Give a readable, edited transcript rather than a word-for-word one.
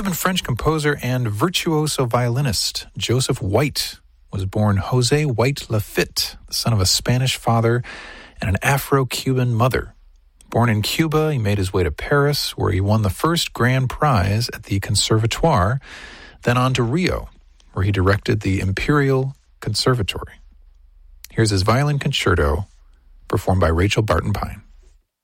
Cuban-French composer and virtuoso violinist Joseph White was born Jose White Lafitte, the son of a Spanish father and an Afro-Cuban mother. Born in Cuba, he made his way to Paris, where he won the first grand prize at the Conservatoire, then on to Rio, where he directed the Imperial Conservatory. Here's his violin concerto, performed by Rachel Barton Pine.